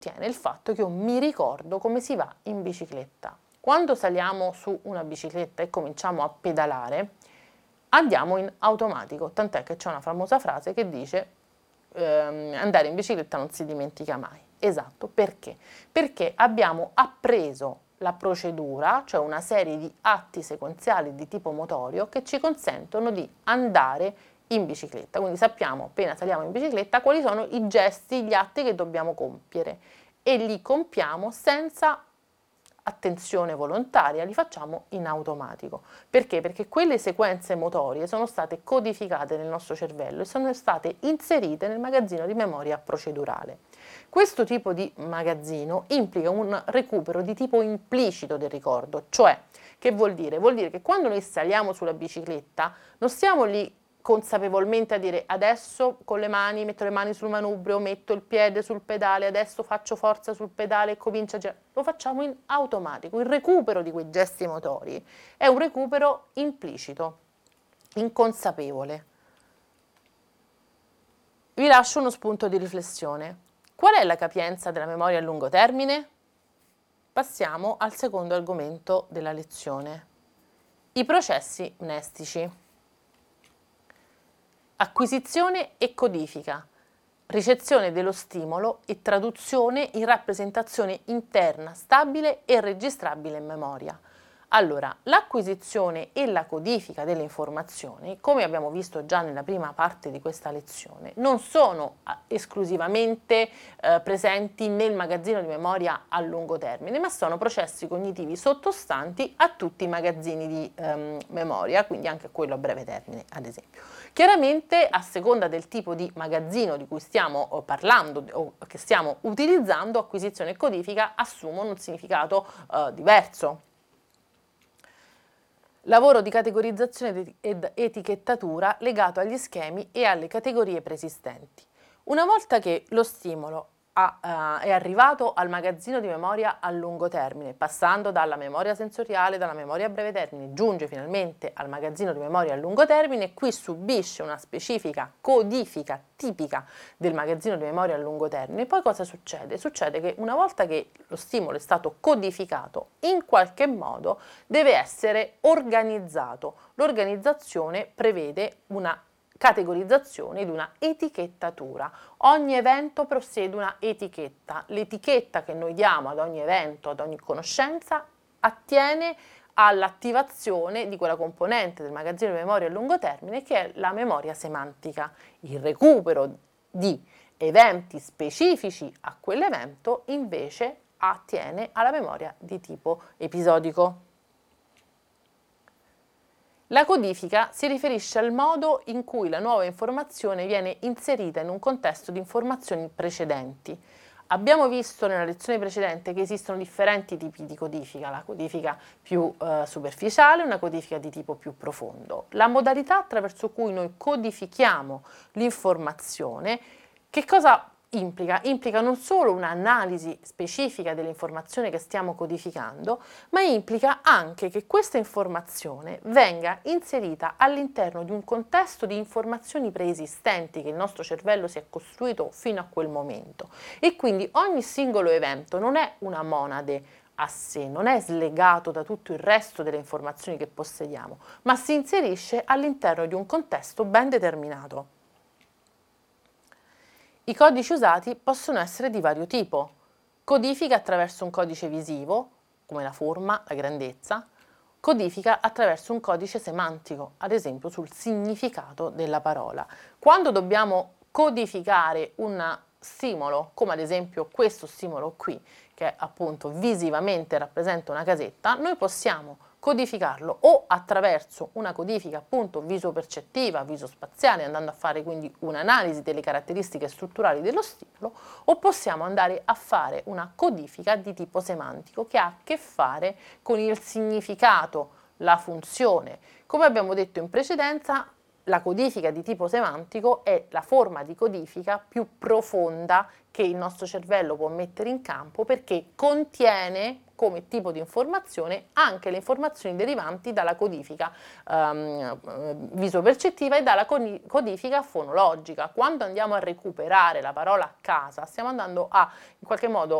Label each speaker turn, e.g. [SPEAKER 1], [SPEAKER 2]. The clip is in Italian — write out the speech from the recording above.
[SPEAKER 1] contiene il fatto che io mi ricordo come si va in bicicletta. Quando saliamo su una bicicletta e cominciamo a pedalare, andiamo in automatico, tant'è che c'è una famosa frase che dice andare in bicicletta non si dimentica mai. Esatto, perché? Perché abbiamo appreso la procedura, cioè una serie di atti sequenziali di tipo motorio che ci consentono di andare in bicicletta. Quindi sappiamo appena saliamo in bicicletta quali sono i gesti, gli atti che dobbiamo compiere e li compiamo senza attenzione volontaria, li facciamo in automatico. Perché? Perché quelle sequenze motorie sono state codificate nel nostro cervello e sono state inserite nel magazzino di memoria procedurale. Questo tipo di magazzino implica un recupero di tipo implicito del ricordo, cioè, che vuol dire? Vuol dire che quando noi saliamo sulla bicicletta non stiamo lì consapevolmente a dire adesso con le mani metto le mani sul manubrio, metto il piede sul pedale, adesso faccio forza sul pedale e comincio a girare. Lo facciamo in automatico. Il recupero di quei gesti motori è un recupero implicito, inconsapevole. Vi lascio uno spunto di riflessione. Qual è la capienza della memoria a lungo termine? Passiamo al secondo argomento della lezione. I processi mnestici. Acquisizione e codifica, ricezione dello stimolo e traduzione in rappresentazione interna stabile e registrabile in memoria. Allora, l'acquisizione e la codifica delle informazioni, come abbiamo visto già nella prima parte di questa lezione, non sono esclusivamente presenti nel magazzino di memoria a lungo termine, ma sono processi cognitivi sottostanti a tutti i magazzini di memoria, quindi anche quello a breve termine, ad esempio. Chiaramente, a seconda del tipo di magazzino di cui stiamo parlando o che stiamo utilizzando, acquisizione e codifica assumono un significato diverso. Lavoro di categorizzazione ed etichettatura legato agli schemi e alle categorie preesistenti. Una volta che lo stimolo è arrivato al magazzino di memoria a lungo termine, passando dalla memoria sensoriale, dalla memoria a breve termine, giunge finalmente al magazzino di memoria a lungo termine, qui subisce una specifica codifica tipica del magazzino di memoria a lungo termine. Poi cosa succede? Succede che una volta che lo stimolo è stato codificato, in qualche modo deve essere organizzato. L'organizzazione prevede una categorizzazione ed una etichettatura. Ogni evento possiede una etichetta. L'etichetta che noi diamo ad ogni evento, ad ogni conoscenza, attiene all'attivazione di quella componente del magazzino di memoria a lungo termine che è la memoria semantica. Il recupero di eventi specifici a quell'evento invece attiene alla memoria di tipo episodico. La codifica si riferisce al modo in cui la nuova informazione viene inserita in un contesto di informazioni precedenti. Abbiamo visto nella lezione precedente che esistono differenti tipi di codifica, la codifica più superficiale e una codifica di tipo più profondo. La modalità attraverso cui noi codifichiamo l'informazione, che cosa implica? Implica non solo un'analisi specifica dell'informazione che stiamo codificando, ma implica anche che questa informazione venga inserita all'interno di un contesto di informazioni preesistenti che il nostro cervello si è costruito fino a quel momento. E quindi ogni singolo evento non è una monade a sé, non è slegato da tutto il resto delle informazioni che possediamo, ma si inserisce all'interno di un contesto ben determinato. I codici usati possono essere di vario tipo. Codifica attraverso un codice visivo, come la forma, la grandezza, codifica attraverso un codice semantico, ad esempio sul significato della parola. Quando dobbiamo codificare un stimolo, come ad esempio questo stimolo qui, che appunto visivamente rappresenta una casetta, noi possiamo codificarlo o attraverso una codifica appunto visopercettiva, visospaziale, andando a fare quindi un'analisi delle caratteristiche strutturali dello stimolo, o possiamo andare a fare una codifica di tipo semantico che ha a che fare con il significato, la funzione. Come abbiamo detto in precedenza, la codifica di tipo semantico è la forma di codifica più profonda che il nostro cervello può mettere in campo perché contiene come tipo di informazione anche le informazioni derivanti dalla codifica visopercettiva e dalla codifica fonologica. Quando andiamo a recuperare la parola casa, stiamo andando a in qualche modo